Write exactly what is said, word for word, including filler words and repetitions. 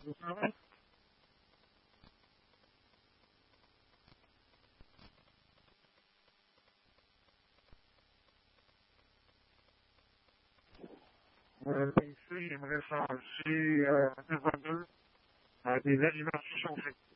tout ça va. Euh, ici, j'aimerais changer euh, deux vingt-deux à des animations chauffées.